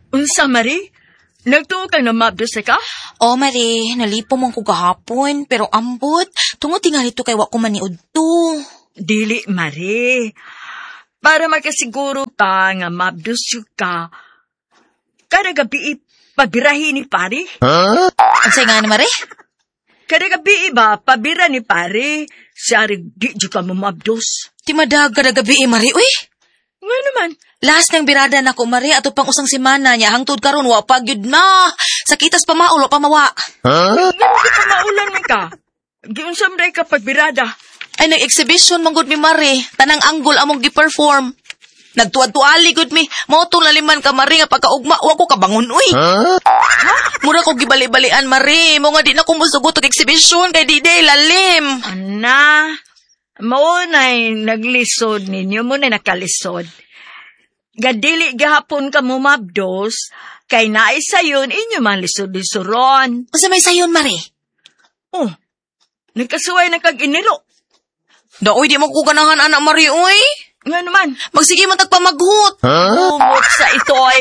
Unsa, Mari? Nagtuo ka na mabdos ka? Oh, Mari, nalipo man ko gahapon, pero ambot. Tungod tingali to kay wa ko maniud to. Dili, Mari. Para makasiguro ka nga mabdos ka, kada gabi pabirahi ni pari. Unsay nga ni Mari? Kada gabi ba pabira ni pari, siya rin di ka mo mabdos. Ti madag kada gabi Mari, uy. Nga naman. Last nang birada na ko, Mari, ato pang usang semana niya, hangtod karon wa pa gyud na. Sakitas pa maulo pa mawa. Hindi pa maulan man ka. Giunsam ray ka pagbirada. Ay, nag-exhibition manggod mi, Mari. Tanang anggol among gi-perform. Nagtuad-tuali gud mi. Mautong laliman ka, Mari, nga pagkaugma, wa ko kabangon, uy. Mura ko gibali-balian, Mari. Mo nga di na ko musugot og exhibition kay di day lalim. Ana, mao na'y naglisod ninyo, mo na nakalisod. Gadili gahapon ka mo mabdos, kay naay sayon inyo man lisod-lisuron. Unsa may sayon, Mari? Oh, nagkasuway na kag inilo. Daoy, di mo ko ganahan, anak, Mari, uy. Nga naman. Magsige man tagpamaghut. Umot sa ito ay